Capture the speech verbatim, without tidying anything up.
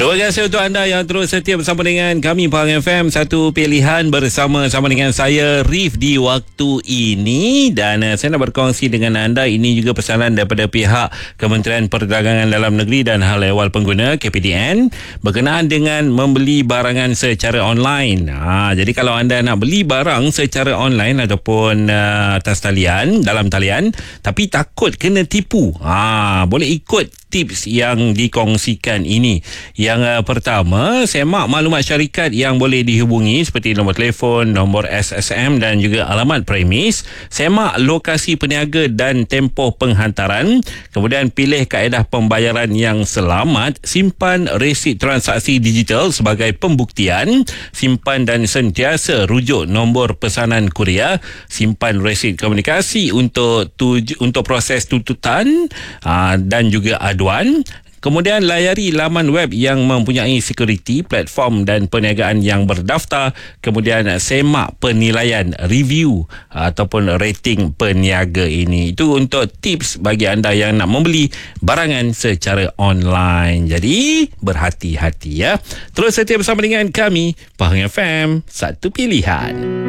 Terima kasih untuk anda yang terus setia bersama dengan kami Pahang F M. Satu pilihan bersama-sama dengan saya Rif di waktu ini. Dan uh, saya nak berkongsi dengan anda. Ini juga pesanan daripada pihak Kementerian Perdagangan Dalam Negeri dan Hal Ehwal Pengguna K P D N berkenaan dengan membeli barangan secara online. Ha, jadi kalau anda nak beli barang secara online ataupun uh, atas talian, dalam talian, tapi takut kena tipu, ha, boleh ikut tips yang dikongsikan ini. Yang uh, pertama, semak maklumat syarikat yang boleh dihubungi seperti nombor telefon, nombor S S M dan juga alamat premis. Semak lokasi peniaga dan tempoh penghantaran. Kemudian pilih kaedah pembayaran yang selamat. Simpan resit transaksi digital sebagai pembuktian. Simpan dan sentiasa rujuk nombor pesanan kurier. Simpan resit komunikasi untuk tuj- untuk proses tuntutan uh, dan juga aduan. Kemudian layari laman web yang mempunyai security, platform dan perniagaan yang berdaftar. Kemudian semak penilaian, review ataupun rating peniaga ini. Itu untuk tips bagi anda yang nak membeli barangan secara online. Jadi berhati-hati ya. Terus setia bersama dengan kami Pahang F M, satu pilihan.